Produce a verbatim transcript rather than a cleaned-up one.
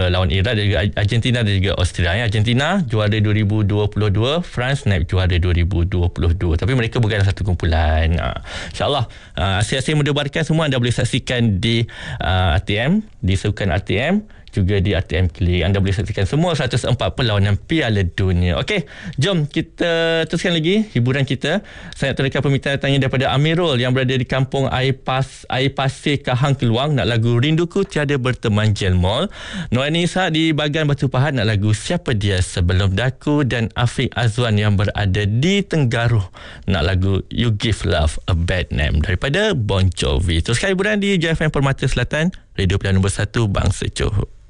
lawan Iraq dan juga Argentina dan juga Austria. Ya. Argentina juara dua ribu dua puluh dua, France naib juara dua ribu dua puluh dua. Tapi mereka bukan dalam satu kumpulan. Uh, InsyaAllah uh, aksi-aksi mendebarkan semua anda boleh saksikan di uh, R T M, di sukan R T M, juga di R T M Klik. Anda boleh saksikan semua seratus empat perlawanan Piala Dunia. Okey, jom kita teruskan lagi hiburan kita. Saya nak terangkan permintaan tanya daripada Amirul yang berada di kampung Air, Pas, Air Pasir Kahang Keluang, nak lagu Rinduku Tiada Berteman Jelmol. Noani Ishak di Bagan Batu Pahat nak lagu Siapa Dia Sebelum Daku, dan Afiq Azwan yang berada di Tenggaruh nak lagu You Give Love a Bad Name daripada Bon Jovi. Teruskan hiburan di J F M Permata Selatan, radio pilihan nombor satu Bangsa Johor.